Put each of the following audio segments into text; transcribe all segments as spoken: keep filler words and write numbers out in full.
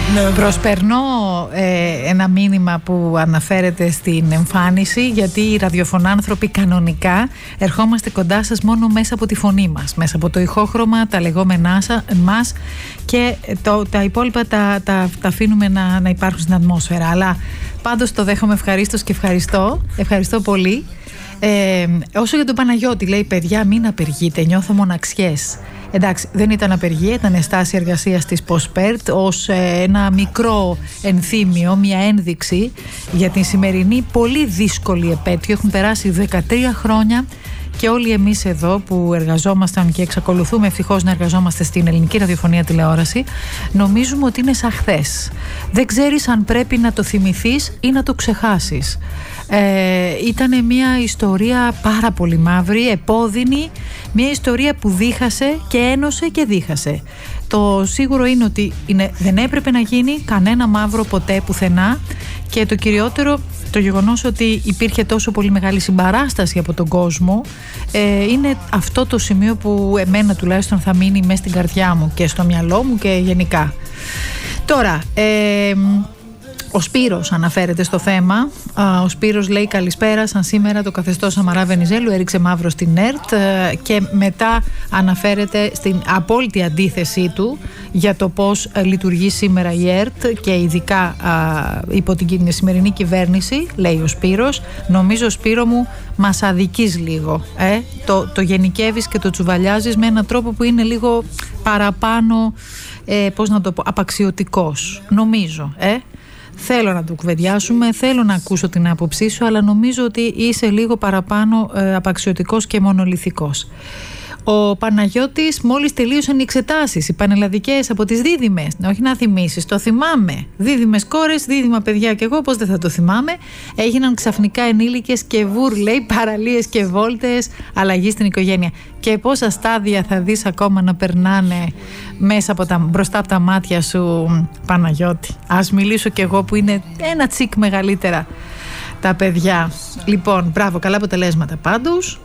Προσπερνώ ε, ένα μήνυμα που αναφέρεται στην εμφάνιση, γιατί οι ραδιοφωνάνθρωποι κανονικά ερχόμαστε κοντά σας μόνο μέσα από τη φωνή μας, μέσα από το ηχόχρωμα, τα λεγόμενά μας, και το, τα υπόλοιπα τα, τα, τα αφήνουμε να, να υπάρχουν στην ατμόσφαιρα. Αλλά πάντως το δέχομαι ευχαρίστως και ευχαριστώ, ευχαριστώ πολύ. Ε, όσο για τον Παναγιώτη, λέει, παιδιά, μην απεργείτε, νιώθω μοναξιές. Εντάξει, δεν ήταν απεργία, ήταν στάση εργασίας της Ποσπέρτ ως ε, ένα μικρό ενθύμιο, μια ένδειξη για την σημερινή πολύ δύσκολη επέτειο. Έχουν περάσει δεκατρία χρόνια και όλοι εμείς εδώ που εργαζόμασταν και εξακολουθούμε ευτυχώς να εργαζόμαστε στην ελληνική ραδιοφωνία τηλεόραση, νομίζουμε ότι είναι σαν χθες. Δεν ξέρεις αν πρέπει να το θυμηθείς ή να το ξεχάσεις. Ε, ήταν μια ιστορία πάρα πολύ μαύρη, επώδυνη, μια ιστορία που δίχασε και ένωσε και δίχασε. Το σίγουρο είναι ότι είναι, δεν έπρεπε να γίνει κανένα μαύρο ποτέ πουθενά, και το κυριότερο, το γεγονός ότι υπήρχε τόσο πολύ μεγάλη συμπαράσταση από τον κόσμο, ε, είναι αυτό το σημείο που εμένα τουλάχιστον θα μείνει μέσα στην καρδιά μου και στο μυαλό μου και γενικά. Τώρα, ε, ο Σπύρος αναφέρεται στο θέμα. Ο Σπύρος λέει καλησπέρα, σαν σήμερα το καθεστώς Σαμαρά Βενιζέλου έριξε μαύρο στην ΕΡΤ, και μετά αναφέρεται στην απόλυτη αντίθεσή του για το πώς λειτουργεί σήμερα η ΕΡΤ και ειδικά α, υπό την σημερινή κυβέρνηση, λέει ο Σπύρος. Νομίζω, Σπύρο μου, μας αδικείς λίγο, ε? το, το γενικεύεις και το τσουβαλιάζεις με έναν τρόπο που είναι λίγο παραπάνω, ε, πώς να το πω, απαξιωτικός, νομίζω, ε? Θέλω να το κουβεντιάσουμε, θέλω να ακούσω την άποψή σου, αλλά νομίζω ότι είσαι λίγο παραπάνω ε, απαξιωτικός και μονολυθικός. Ο Παναγιώτης, μόλις τελείωσαν οι εξετάσεις, οι πανελλαδικές από τις δίδυμες. Όχι να θυμίσεις, το θυμάμαι. Δίδυμες κόρες, δίδυμα παιδιά, και εγώ πώς δεν θα το θυμάμαι. Έγιναν ξαφνικά ενήλικες και βουρ, λέει, παραλίες και βόλτες, αλλαγή στην οικογένεια. Και πόσα στάδια θα δεις ακόμα να περνάνε μέσα από τα, μπροστά από τα μάτια σου, Παναγιώτη. Ας μιλήσω κι εγώ που είναι ένα τσικ μεγαλύτερα τα παιδιά. Λοιπόν, μπράβο, καλά αποτελέσματα πάντως.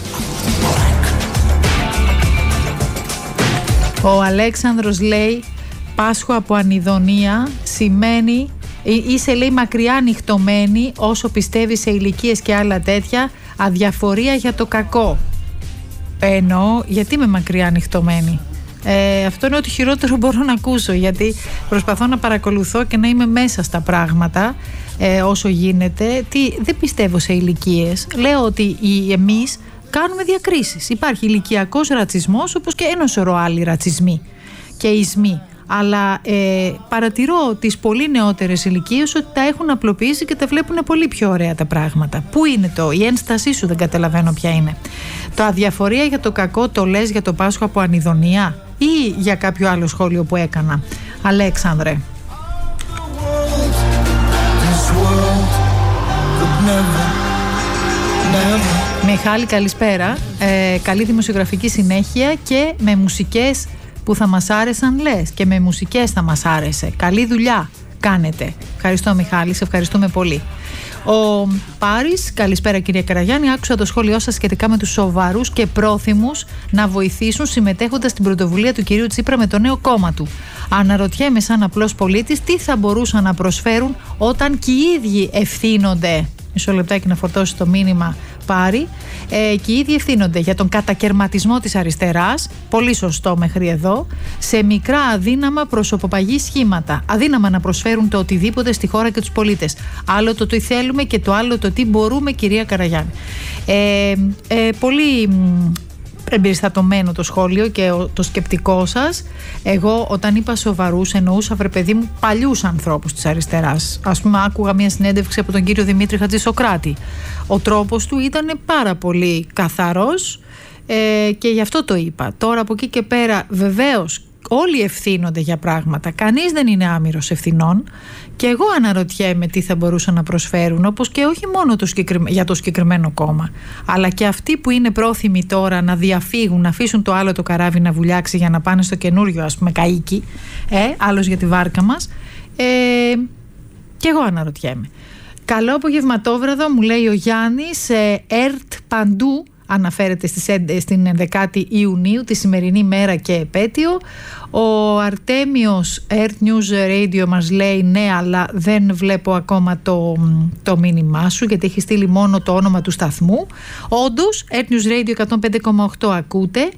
Ο Αλέξανδρος λέει, Πάσχο από ανιδονία σημαίνει, είσαι, λέει, μακριά ανοιχτωμένη όσο πιστεύεις σε ηλικίες και άλλα τέτοια, αδιαφορία για το κακό. Εννοώ, γιατί είμαι μακριά ανοιχτωμένη? Ε, αυτό είναι ό,τι χειρότερο μπορώ να ακούσω, γιατί προσπαθώ να παρακολουθώ και να είμαι μέσα στα πράγματα ε, όσο γίνεται. Τι, δεν πιστεύω σε ηλικίες. Λέω ότι οι, εμείς κάνουμε διακρίσεις. Υπάρχει ηλικιακός ρατσισμός, όπως και ένα σωρό άλλοι ρατσισμοί και ισμοί. Αλλά ε, παρατηρώ τις πολύ νεότερες ηλικίες ότι τα έχουν απλοποιήσει και τα βλέπουν πολύ πιο ωραία τα πράγματα. Πού είναι το, η ένστασή σου δεν καταλαβαίνω ποια είναι. Το αδιαφορία για το κακό το λες για το Πάσχο από ανιδονία ή για κάποιο άλλο σχόλιο που έκανα, Αλέξανδρε? Μιχάλη, καλησπέρα. Ε, καλή δημοσιογραφική συνέχεια και με μουσικές που θα μας άρεσαν, λες, και με μουσικές θα μας άρεσε. Καλή δουλειά κάνετε. Ευχαριστώ, Μιχάλη, σε ευχαριστούμε πολύ. Ο Πάρης, καλησπέρα κυρία Καραγιάννη. Άκουσα το σχόλιο σας σχετικά με τους σοβαρούς και πρόθυμους να βοηθήσουν συμμετέχοντας στην πρωτοβουλία του κυρίου Τσίπρα με το νέο κόμμα του. Αναρωτιέμαι σαν απλός πολίτης τι θα μπορούσαν να προσφέρουν όταν και οι ίδιοι ευθύνονται. Μισό λεπτάκι να φορτώσει το μήνυμα, Πάρη. Ε, και οι ίδιοι ευθύνονται για τον κατακερματισμό της αριστεράς, πολύ σωστό μέχρι εδώ, σε μικρά αδύναμα προσωποπαγή σχήματα. Αδύναμα να προσφέρουν το οτιδήποτε στη χώρα και τους πολίτες. Άλλο το τι θέλουμε και το άλλο το τι μπορούμε, κυρία Καραγιάννη. Ε, ε, πολύ εμπεριστατωμένο το σχόλιο και το σκεπτικό σας. Εγώ όταν είπα σοβαρούς εννοούσα, βρε παιδί μου, παλιούς ανθρώπους της αριστεράς. Ας πούμε, άκουγα μια συνέντευξη από τον κύριο Δημήτρη Χατζησοκράτη. Ο τρόπος του ήταν πάρα πολύ καθαρός ε, και γι' αυτό το είπα. Τώρα από εκεί και πέρα βεβαίως όλοι ευθύνονται για πράγματα. Κανείς δεν είναι άμυρος ευθυνών. Και εγώ αναρωτιέμαι τι θα μπορούσαν να προσφέρουν, όπως και όχι μόνο το για το συγκεκριμένο κόμμα, αλλά και αυτοί που είναι πρόθυμοι τώρα να διαφύγουν, να αφήσουν το άλλο το καράβι να βουλιάξει για να πάνε στο καινούριο, ας πούμε, καΐκι, ε, άλλος για τη βάρκα μας. Ε, και εγώ αναρωτιέμαι. Καλό απογευματόβραδο, μου λέει ο Γιάννης, ε, ΕΡΤ παντού, αναφέρεται στην ενδεκάτη Ιουνίου, τη σημερινή μέρα και επέτειο. Ο Αρτέμιος Earth News Radio μας λέει ναι, αλλά δεν βλέπω ακόμα το, το μήνυμά σου, γιατί έχει στείλει μόνο το όνομα του σταθμού. Όντως, Earth News Radio εκατόν πέντε κόμμα οκτώ ακούτε.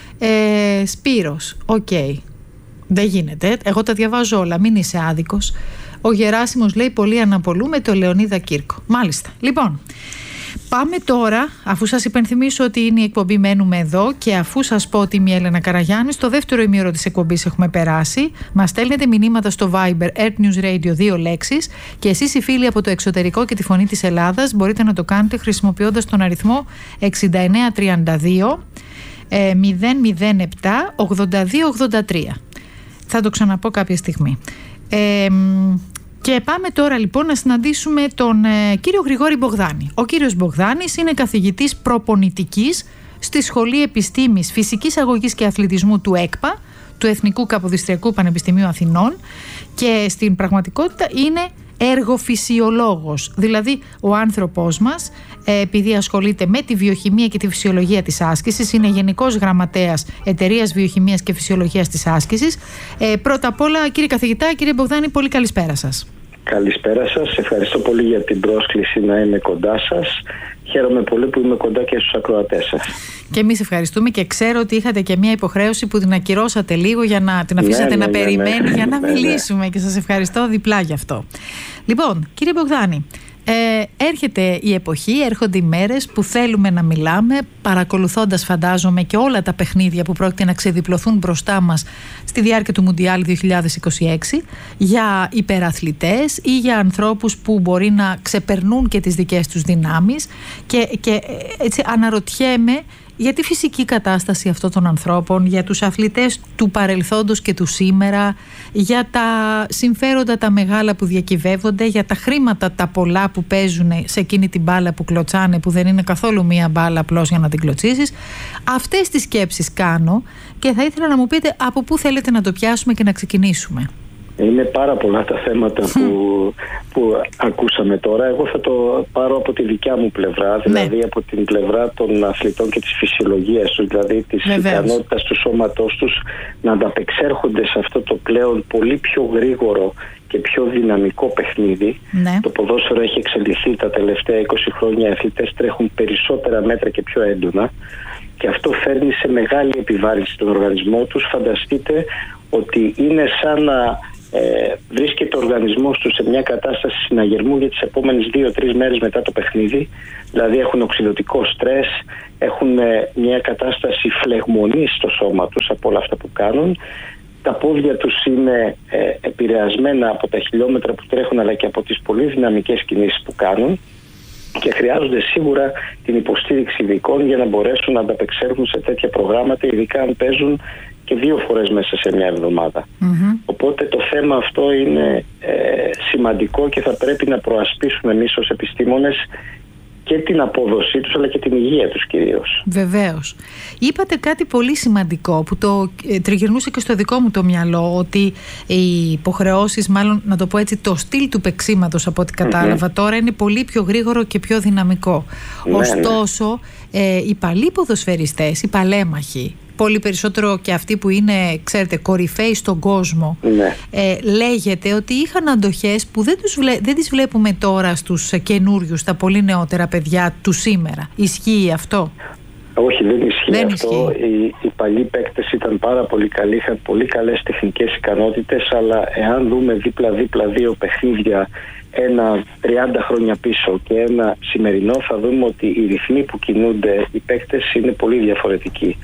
ε, Σπύρος, οκ, okay. Δεν γίνεται, εγώ τα διαβάζω όλα, μην είσαι άδικος. Ο Γεράσιμος λέει πολύ αναπολούμε το Λεωνίδα Κύρκο. Μάλιστα, λοιπόν, πάμε τώρα, αφού σας υπενθυμίσω ότι είναι η εκπομπή Μένουμε Εδώ και αφού σας πω ότι είμαι η Έλενα Καραγιάννη, στο δεύτερο ημίωρο της εκπομπής έχουμε περάσει. Μας στέλνετε μηνύματα στο Viber Earth News Radio, δύο λέξεις, και εσείς οι φίλοι από το εξωτερικό και τη Φωνή της Ελλάδας μπορείτε να το κάνετε χρησιμοποιώντας τον αριθμό εξήντα εννέα τριάντα δύο μηδέν μηδέν επτά ογδόντα δύο ογδόντα τρία. Θα το ξαναπώ κάποια στιγμή. Ε, Και πάμε τώρα λοιπόν να συναντήσουμε τον ε, κύριο Γρηγόρη Μπογδάνη. Ο κύριος Μπογδάνης είναι καθηγητής προπονητικής στη Σχολή Επιστήμης Φυσικής Αγωγής και Αθλητισμού του ΕΚΠΑ, του Εθνικού Καποδιστριακού Πανεπιστημίου Αθηνών, και στην πραγματικότητα είναι εργοφυσιολόγος. Δηλαδή ο άνθρωπος μας, ε, επειδή ασχολείται με τη βιοχημία και τη φυσιολογία της άσκησης, είναι γενικός γραμματέας Εταιρείας Βιοχημίας και Φυσιολογίας της Άσκησης. Ε, πρώτα απ' όλα, κύριε καθηγητά, κύριε Μπογδάνη, πολύ καλησπέρα σας. Καλησπέρα σας. Ευχαριστώ πολύ για την πρόσκληση να είμαι κοντά σας. Χαίρομαι πολύ που είμαι κοντά και στους ακροατές σας. Και εμείς ευχαριστούμε, και ξέρω ότι είχατε και μια υποχρέωση που την ακυρώσατε λίγο για να την αφήσετε ναι, ναι, να ναι, περιμένει ναι, ναι, για να ναι, μιλήσουμε ναι. Και σας ευχαριστώ διπλά γι' αυτό. Λοιπόν, κύριε Μπογδάνη, ε, έρχεται η εποχή, έρχονται οι μέρες που θέλουμε να μιλάμε, παρακολουθώντας φαντάζομαι και όλα τα παιχνίδια που πρόκειται να ξεδιπλωθούν μπροστά μας στη διάρκεια του Μουντιάλ δύο χιλιάδες είκοσι έξι, για υπεραθλητές ή για ανθρώπους που μπορεί να ξεπερνούν και τις δικές τους δυνάμεις, και, και έτσι αναρωτιέμαι για τη φυσική κατάσταση αυτών των ανθρώπων, για τους αθλητές του παρελθόντος και του σήμερα, για τα συμφέροντα τα μεγάλα που διακυβεύονται, για τα χρήματα τα πολλά που παίζουν σε εκείνη την μπάλα που κλωτσάνε, που δεν είναι καθόλου μία μπάλα απλώς για να την κλωτσίσεις. Αυτές τις σκέψεις κάνω και θα ήθελα να μου πείτε από πού θέλετε να το πιάσουμε και να ξεκινήσουμε. Είναι πάρα πολλά τα θέματα που, που ακούσαμε τώρα. Εγώ θα το πάρω από τη δικιά μου πλευρά, δηλαδή ναι. από την πλευρά των αθλητών και της φυσιολογίας τους, δηλαδή της ικανότητας του σώματός τους να ανταπεξέρχονται σε αυτό το πλέον πολύ πιο γρήγορο και πιο δυναμικό παιχνίδι. Ναι. Το ποδόσφαιρο έχει εξελιχθεί τα τελευταία είκοσι χρόνια, οι αθλητές τρέχουν περισσότερα μέτρα και πιο έντονα, και αυτό φέρνει σε μεγάλη επιβάρυνση στον οργανισμό τους. Φανταστείτε ότι είναι σαν να Ε, βρίσκεται ο οργανισμός του σε μια κατάσταση συναγερμού για τις επόμενες δύο-τρεις μέρες μετά το παιχνίδι. Δηλαδή έχουν οξυδωτικό στρες, έχουν ε, μια κατάσταση φλεγμονής στο σώμα τους από όλα αυτά που κάνουν. Τα πόδια τους είναι ε, επηρεασμένα από τα χιλιόμετρα που τρέχουν, αλλά και από τις πολύ δυναμικές κινήσεις που κάνουν, και χρειάζονται σίγουρα την υποστήριξη ειδικών για να μπορέσουν να ανταπεξέλθουν σε τέτοια προγράμματα, ειδικά αν παίζουν και δύο φορές μέσα σε μια εβδομάδα. Mm-hmm. Οπότε το θέμα αυτό είναι ε, σημαντικό και θα πρέπει να προασπίσουμε εμείς ως επιστήμονες και την απόδοσή τους, αλλά και την υγεία τους κυρίως. Βεβαίως. Είπατε κάτι πολύ σημαντικό που το ε, τριγυρνούσε και στο δικό μου το μυαλό, ότι οι υποχρεώσεις, μάλλον να το πω έτσι, το στυλ του παίξηματος από ό,τι κατάλαβα mm-hmm. τώρα είναι πολύ πιο γρήγορο και πιο δυναμικό. Ναι, Ωστόσο, ναι. Ε, οι παλιοί ποδοσφαιριστές, οι παλέμαχοι, πολύ περισσότερο και αυτοί που είναι, ξέρετε, κορυφαίοι στον κόσμο, ναι. ε, λέγεται ότι είχαν αντοχές που δεν, τους βλέ, δεν τις βλέπουμε τώρα στους καινούριους, τα πολύ νεότερα παιδιά του σήμερα. Ισχύει αυτό? Όχι, δεν ισχύει δεν αυτό. Ισχύει. Οι, οι παλιοί παίκτες ήταν πάρα πολύ καλοί, είχαν πολύ καλές τεχνικές ικανότητες, αλλά εάν δούμε δίπλα-δίπλα δύο παιχνίδια, ένα τριάντα χρόνια πίσω και ένα σημερινό, θα δούμε ότι οι ρυθμοί που κινούνται οι παίκτες είναι πολύ διαφορετικοί.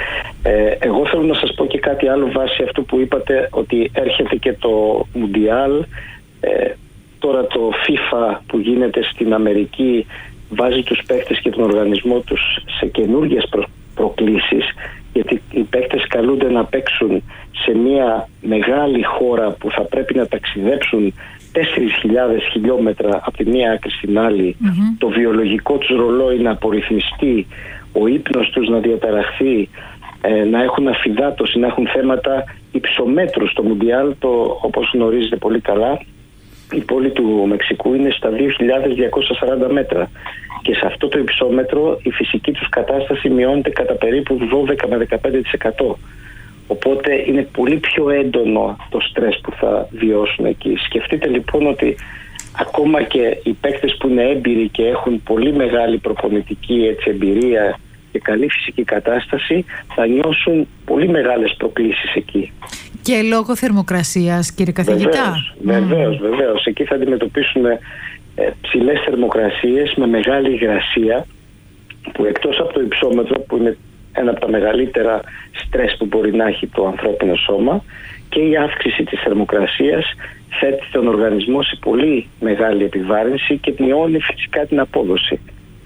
Ε, εγώ θέλω να σας πω και κάτι άλλο βάσει αυτού που είπατε, ότι έρχεται και το Μουντιάλ. Ε, τώρα το FIFA που γίνεται στην Αμερική βάζει τους παίκτες και τον οργανισμό τους σε καινούργιες προ- προκλήσεις, γιατί οι παίκτες καλούνται να παίξουν σε μια μεγάλη χώρα που θα πρέπει να ταξιδέψουν τέσσερις χιλιάδες χιλιόμετρα από τη μία άκρη στην άλλη, mm-hmm. το βιολογικό τους ρολόι να απορριθμιστεί, ο ύπνος τους να διαταραχθεί, ε, να έχουν αφυδάτωση, να έχουν θέματα υψομέτρου στο Μουντιάλ, το, όπως γνωρίζετε πολύ καλά. η πόλη του Μεξικού είναι στα δύο χιλιάδες διακόσια σαράντα μέτρα και σε αυτό το υψόμετρο η φυσική τους κατάσταση μειώνεται κατά περίπου δώδεκα με δεκαπέντε τοις εκατό. Οπότε είναι πολύ πιο έντονο το στρες που θα βιώσουν εκεί. Σκεφτείτε λοιπόν ότι ακόμα και οι παίκτες που είναι έμπειροι και έχουν πολύ μεγάλη προπονητική έτσι, εμπειρία και καλή φυσική κατάσταση θα νιώσουν πολύ μεγάλες προκλήσεις εκεί. Και λόγω θερμοκρασίας, κύριε καθηγητά. Βεβαίως, βεβαίως, βεβαίως. Εκεί θα αντιμετωπίσουν ε, ψηλές θερμοκρασίες με μεγάλη υγρασία που εκτός από το υψόμετρο που είναι ένα από τα μεγαλύτερα στρες που μπορεί να έχει το ανθρώπινο σώμα και η αύξηση της θερμοκρασίας θέτει τον οργανισμό σε πολύ μεγάλη επιβάρυνση και μειώνει φυσικά την απόδοση.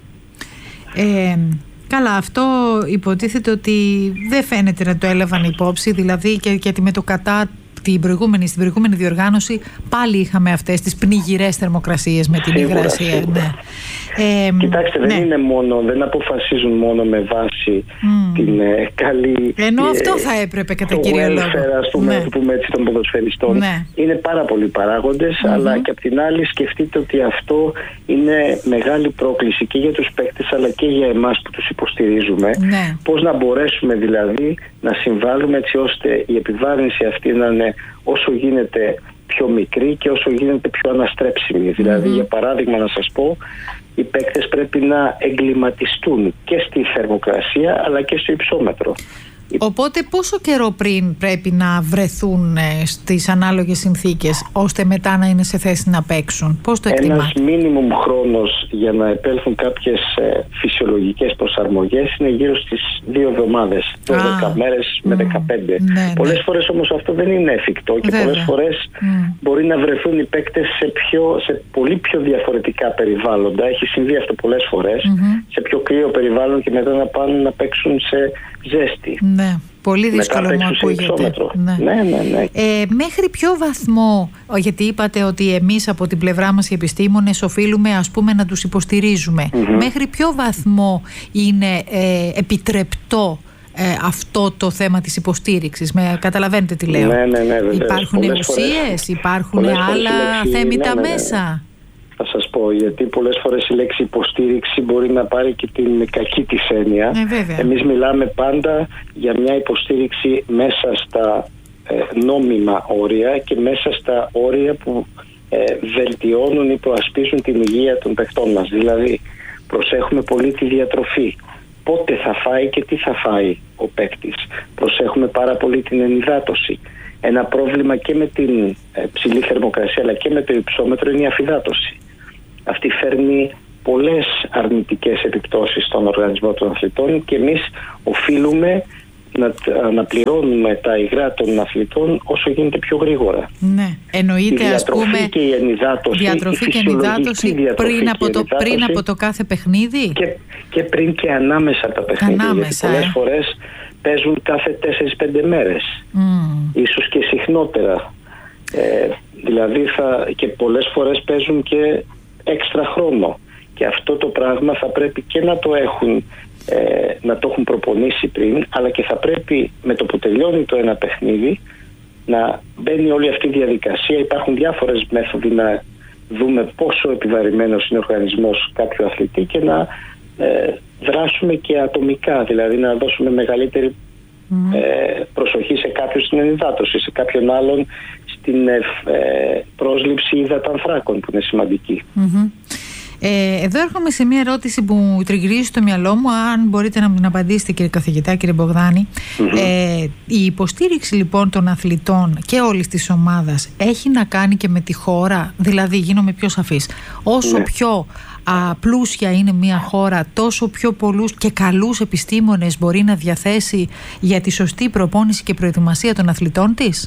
Ε, καλά, αυτό υποτίθεται ότι δεν φαίνεται να το έλαβαν υπόψη, δηλαδή και γιατί με το κατά την προηγούμενη, στην προηγούμενη διοργάνωση πάλι είχαμε αυτές τις πνιγυρές θερμοκρασίες με την σίγουρα, υγρασία. Σίγουρα. Ναι. Ε, Κοιτάξτε, δεν ναι. είναι μόνο, δεν αποφασίζουν μόνο με βάση mm. την ε, καλή. Ενώ ε, αυτό θα έπρεπε κατά το κύριο λόγο. Ας πούμε, Ναι. το πούμε έτσι, των ποδοσφαιριστών. Ναι. Είναι πάρα πολλοί παράγοντες, Mm-hmm. αλλά και απ' την άλλη σκεφτείτε ότι αυτό είναι μεγάλη πρόκληση και για τους παίκτες αλλά και για εμάς που τους υποστηρίζουμε. Ναι. Πώς να μπορέσουμε δηλαδή να συμβάλλουμε έτσι ώστε η επιβάρυνση αυτή να είναι όσο γίνεται πιο μικρή και όσο γίνεται πιο αναστρέψιμη. Mm-hmm. Δηλαδή, για παράδειγμα, να σας πω, οι παίκτες πρέπει να εγκληματιστούν και στη θερμοκρασία αλλά και στο υψόμετρο. Οπότε πόσο καιρό πριν πρέπει να βρεθούν στις ανάλογες συνθήκες ώστε μετά να είναι σε θέση να παίξουν? Πώς το εκτιμάτε? Ένας μίνιμουμ χρόνος για να επέλθουν κάποιες ε, φυσιολογικές προσαρμογές είναι γύρω στις δύο εβδομάδες, δώδεκα μέρες με δεκαπέντε. Ναι, πολλές ναι. φορές όμως αυτό δεν είναι εφικτό και Βέβαια. πολλές φορές mm. μπορεί να βρεθούν οι παίκτες σε, πιο, σε πολύ πιο διαφορετικά περιβάλλοντα. Έχει συμβεί αυτό πολλές φορές, mm-hmm. σε πιο κρύο περιβάλλον και μετά να πάνε να παίξουν σε ζέστη. Ναι, πολύ δύσκολο μου ακούγεται. Ναι. Ναι, ναι, ναι. Ε, μέχρι ποιο βαθμό, γιατί είπατε ότι εμείς από την πλευρά μας οι επιστήμονες οφείλουμε ας πούμε να τους υποστηρίζουμε, mm-hmm. μέχρι ποιο βαθμό είναι ε, επιτρεπτό ε, αυτό το θέμα της υποστήριξης? Με, καταλαβαίνετε τι λέω? Ναι, ναι, ναι, υπάρχουν ουσίες, υπάρχουν άλλα θέμητα ναι, ναι, ναι. μέσα? Θα σας πω, γιατί πολλές φορές η λέξη υποστήριξη μπορεί να πάρει και την κακή της έννοια. Ε, Εμείς μιλάμε πάντα για μια υποστήριξη μέσα στα ε, νόμιμα όρια και μέσα στα όρια που ε, βελτιώνουν ή προασπίζουν την υγεία των παιχτών μας. Δηλαδή, προσέχουμε πολύ τη διατροφή. Πότε θα φάει και τι θα φάει ο παίκτης. Προσέχουμε πάρα πολύ την ενυδάτωση. Ένα πρόβλημα και με την ε, ψηλή θερμοκρασία αλλά και με το υψόμετρο είναι η αφυδάτωση. Αυτή φέρνει πολλές αρνητικές επιπτώσεις στον οργανισμό των αθλητών και εμείς οφείλουμε να, να πληρώνουμε τα υγρά των αθλητών όσο γίνεται πιο γρήγορα. Ναι, εννοείται ας πούμε και η ενυδάτωση, διατροφή και ενυδάτωση πριν από, το, πριν από το κάθε παιχνίδι και, και πριν και ανάμεσα τα παιχνίδια. Ανάμεσα, γιατί πολλές ε. φορές παίζουν κάθε τέσσερις πέντε μέρες, mm. ίσως και συχνότερα. Ε, δηλαδή θα, και πολλές φορές παίζουν και έξτρα χρόνο. Και αυτό το πράγμα θα πρέπει και να το έχουν, ε, να το έχουν προπονήσει πριν, αλλά και θα πρέπει με το που τελειώνει το ένα παιχνίδι να μπαίνει όλη αυτή η διαδικασία. Υπάρχουν διάφορες μέθοδοι να δούμε πόσο επιβαρημένος είναι ο οργανισμός κάποιου αθλητή και να ε, δράσουμε και ατομικά, δηλαδή να δώσουμε μεγαλύτερη mm. ε, προσοχή σε κάποιον στην ενυδάτωση, σε κάποιον άλλον στην ε, πρόσληψη υδατανθράκων που είναι σημαντική. Mm-hmm. Ε, εδώ έρχομαι σε μια ερώτηση που μου τριγυρίζει στο μυαλό μου, αν μπορείτε να μου απαντήσετε, κύριε καθηγητά, κύριε Μπογδάνη. Mm-hmm. Ε, η υποστήριξη λοιπόν των αθλητών και όλης της ομάδας έχει να κάνει και με τη χώρα? Δηλαδή, γίνομαι πιο σαφής, όσο ναι. πιο α, πλούσια είναι μια χώρα, τόσο πιο πολλούς και καλούς επιστήμονες μπορεί να διαθέσει για τη σωστή προπόνηση και προετοιμασία των αθλητών της?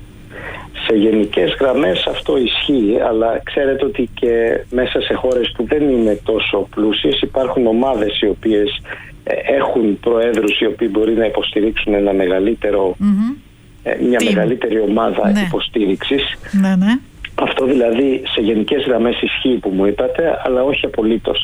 Σε γενικές γραμμές αυτό ισχύει, αλλά ξέρετε ότι και μέσα σε χώρες που δεν είναι τόσο πλούσιες υπάρχουν ομάδες οι οποίες έχουν προέδρους οι οποίοι μπορεί να υποστηρίξουν ένα μεγαλύτερο, mm-hmm. μια Τι? μεγαλύτερη ομάδα ναι. υποστήριξης. Ναι, ναι. Αυτό δηλαδή σε γενικές γραμμές ισχύει που μου είπατε, αλλά όχι απολύτως.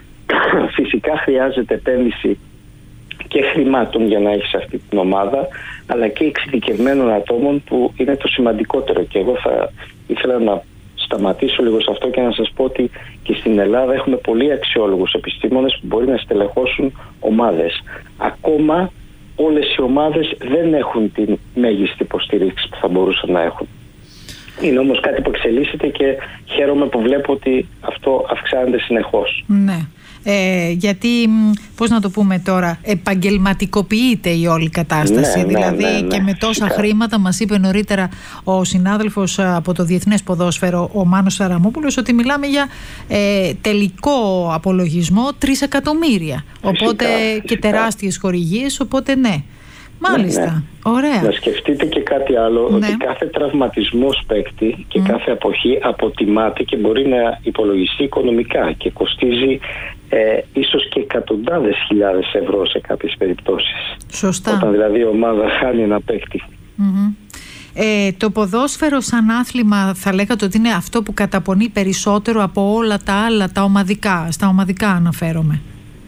Φυσικά χρειάζεται επένδυση και χρημάτων για να έχεις αυτή την ομάδα, αλλά και εξειδικευμένων ατόμων που είναι το σημαντικότερο. Και εγώ θα ήθελα να σταματήσω λίγο σε αυτό και να σας πω ότι και στην Ελλάδα έχουμε πολύ αξιόλογους επιστήμονες που μπορεί να στελεχώσουν ομάδες. Ακόμα όλες οι ομάδες δεν έχουν την μέγιστη υποστήριξη που θα μπορούσαν να έχουν. Είναι όμως κάτι που εξελίσσεται και χαίρομαι που βλέπω ότι αυτό αυξάνεται συνεχώς. Ναι. Ε, γιατί, πώς να το πούμε τώρα, επαγγελματικοποιείται η όλη κατάσταση. Ναι, δηλαδή ναι, ναι, ναι, και με τόσα φυσικά. χρήματα, μας είπε νωρίτερα ο συνάδελφος από το Διεθνές Ποδόσφαιρο, ο Μάνος Σαραμόπουλος, ότι μιλάμε για ε, τελικό απολογισμό τρία εκατομμύρια. Φυσικά, οπότε φυσικά. Και τεράστιες χορηγίες, οπότε ναι. Μάλιστα, ναι, ναι. Ωραία. Να σκεφτείτε και κάτι άλλο, ναι. ότι κάθε τραυματισμός παίκτη και mm. κάθε αποχή αποτιμάται και μπορεί να υπολογιστεί οικονομικά και κοστίζει ε, ίσως και εκατοντάδες χιλιάδες ευρώ σε κάποιες περιπτώσεις. Σωστά. Όταν δηλαδή η ομάδα χάνει ένα παίκτη. Mm-hmm. Ε, το ποδόσφαιρο σαν άθλημα θα λέγατε ότι είναι αυτό που καταπονεί περισσότερο από όλα τα άλλα, τα ομαδικά, στα ομαδικά αναφέρομαι.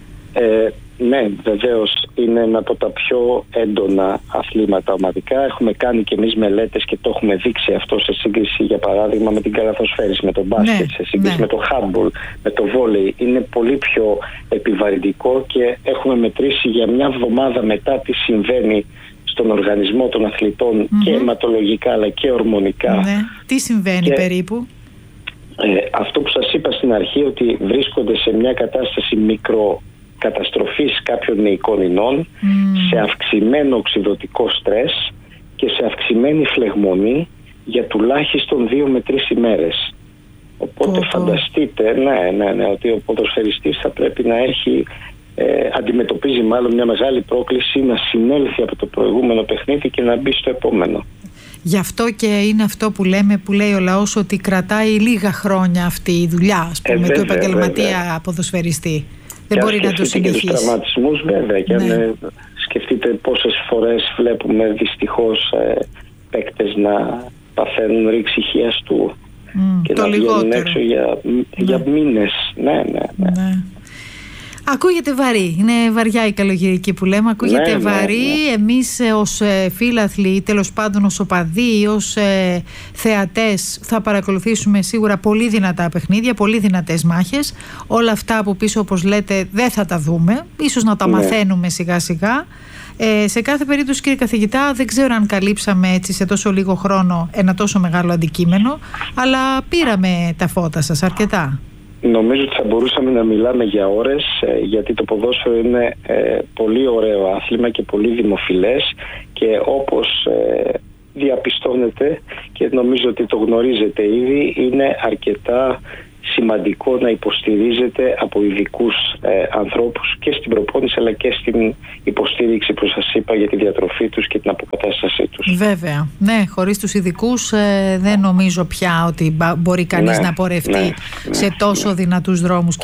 Ε, Ναι, βεβαίως είναι ένα από τα πιο έντονα αθλήματα ομαδικά. Έχουμε κάνει και εμείς μελέτες και το έχουμε δείξει αυτό σε σύγκριση, για παράδειγμα, με την καλαθοσφαίριση, με το μπάσκετ, ναι, σε σύγκριση ναι. με το handball, με το βόλεϊ. Είναι πολύ πιο επιβαρυντικό και έχουμε μετρήσει για μια εβδομάδα μετά τι συμβαίνει στον οργανισμό των αθλητών mm-hmm. και αιματολογικά αλλά και ορμονικά. Ναι. Τι συμβαίνει και... περίπου? Ε, αυτό που σας είπα στην αρχή, ότι βρίσκονται σε μια κατάσταση μικρό καταστροφής κάποιων μυϊκών ινών, mm. σε αυξημένο οξυδοτικό στρες και σε αυξημένη φλεγμονή για τουλάχιστον δύο με τρεις ημέρες. Οπότε oh, φανταστείτε ναι, ναι, ναι, ότι ο ποδοσφαιριστής θα πρέπει να έχει ε, αντιμετωπίζει μάλλον μια μεγάλη πρόκληση να συνέλθει από το προηγούμενο παιχνίδι και να μπει στο επόμενο. Γι' αυτό και είναι αυτό που λέμε, που λέει ο λαός, ότι κρατάει λίγα χρόνια αυτή η δουλειά, ας πούμε, ε, του επαγγελματία βέβαια. Ποδοσφαιριστή. Δεν και μπορεί να το συνεχίσει. Και τους τραυματισμούς βέβαια. Και ναι. αν σκεφτείτε πόσες φορές βλέπουμε δυστυχώς ε, παίκτες να παθαίνουν ρήξη χιαστού mm, και να βγαίνουν έξω για, ναι. για μήνες. Ναι, ναι, ναι. ναι. Ακούγεται βαρύ. Είναι βαριά η καλογερική που λέμε. Ακούγεται ναι, βαρύ. Ναι, ναι. Εμείς ως ε, φίλαθλοι, τέλος πάντων ως οπαδοί, ως ε, θεατές, θα παρακολουθήσουμε σίγουρα πολύ δυνατά παιχνίδια, πολύ δυνατές μάχες. Όλα αυτά από πίσω, όπως λέτε, δεν θα τα δούμε. Ίσως να τα ναι. μαθαίνουμε σιγά σιγά. Ε, σε κάθε περίπτωση, κύριε καθηγητά, δεν ξέρω αν καλύψαμε έτσι σε τόσο λίγο χρόνο ένα τόσο μεγάλο αντικείμενο, αλλά πήραμε τα φώτα σας αρκετά. Νομίζω ότι θα μπορούσαμε να μιλάμε για ώρες, γιατί το ποδόσφαιρο είναι ε, πολύ ωραίο άθλημα και πολύ δημοφιλές και όπως ε, διαπιστώνετε και νομίζω ότι το γνωρίζετε ήδη, είναι αρκετά σημαντικό να υποστηρίζεται από ειδικούς ε, ανθρώπους και στην προπόνηση αλλά και στην υποστήριξη που σας είπα για τη διατροφή τους και την αποκατάστασή τους. Βέβαια, ναι, χωρίς τους ειδικούς ε, δεν νομίζω πια ότι μπορεί κανείς ναι, να πορευτεί ναι, ναι, σε τόσο ναι. δυνατούς δρόμους.